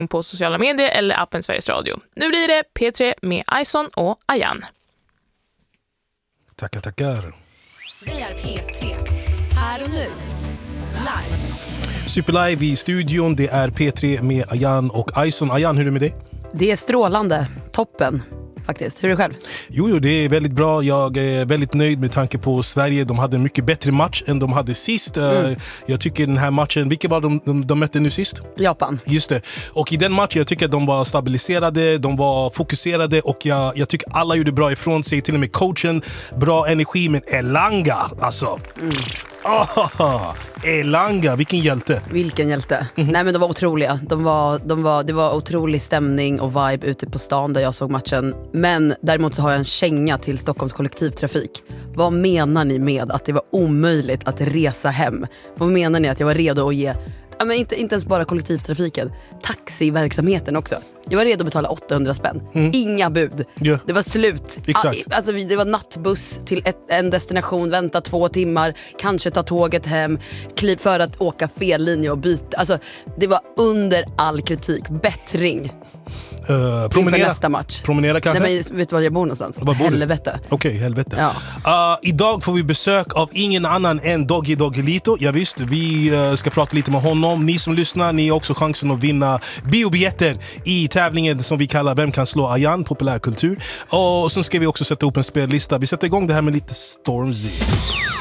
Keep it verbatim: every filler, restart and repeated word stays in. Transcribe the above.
på sociala medier eller appen Sveriges Radio. Nu blir det P tre med Ison och Ayan. Tackar, tackar. Vi är P tre. Här och nu. Live. Superlive i studion. Det är P tre med Ayan och Ison. Ayan, hur är det med dig? Det är strålande. Toppen. Faktiskt. Hur är det själv? Jo, jo, det är väldigt bra. Jag är väldigt nöjd med tanke på Sverige. De hade en mycket bättre match än de hade sist. Mm. Jag tycker den här matchen, vilka var de, de, de mötte nu sist? Japan. Just det. Och i den matchen, jag tycker att de var stabiliserade, de var fokuserade och jag, jag tycker alla gjorde bra ifrån sig. Till och med coachen, bra energi, men Elanga, alltså. Mm. Oh, Elanga, vilken hjälte. Vilken hjälte. Mm-hmm. Nej, men de var otroliga. De var, de var, det var otrolig stämning och vibe ute på stan där jag såg matchen. Men däremot så har jag en känga till Stockholms kollektivtrafik. Vad menar ni med att det var omöjligt att resa hem? Vad menar ni att jag var redo att ge... Ja, men inte, inte ens bara kollektivtrafiken. Taxiverksamheten också. Jag var redo att betala åttahundra spänn. Mm. Inga bud. Yeah. Det var slut. Exakt. Alltså, det var nattbuss till ett, en destination. Vänta två timmar. Kanske ta tåget hem. Kliv för att åka fel linje och byta. Alltså, det var under all kritik. Bättring. Uh, promenera. Nästa match. Promenera kanske? Nej, men vet du var jag bor någonstans? Var bor helvete. Okej, okay, helvete. Ja. Uh, idag får vi besök av ingen annan än Doggy Doggelito. Ja, visst, vi uh, ska prata lite med honom. Ni som lyssnar, ni har också chansen att vinna biobiljetter i tävlingen som vi kallar Vem kan slå Ayan, populärkultur. Och så ska vi också sätta upp en spellista. Vi sätter igång det här med lite Stormzy.